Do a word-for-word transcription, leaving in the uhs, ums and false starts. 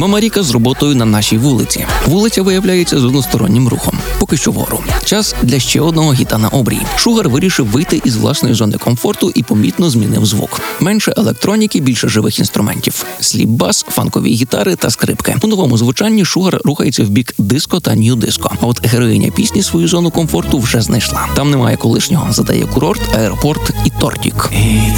Мама Ріка з роботою на нашій вулиці. Вулиця виявляється з одностороннім рухом. Поки що вгору. Час для ще одного гіта на обрії. Шугар вирішив вийти із власної зони комфорту і помітно змінив звук. Менше електроніки, більше живих інструментів. Сліп-бас, фанкові гітари та скрипки. У новому звучанні Шугар рухається в бік диско та нью-диско. А от героїня пісні свою зону комфорту вже знайшла. Там немає колишнього, задає курорт, аеропорт і тортік.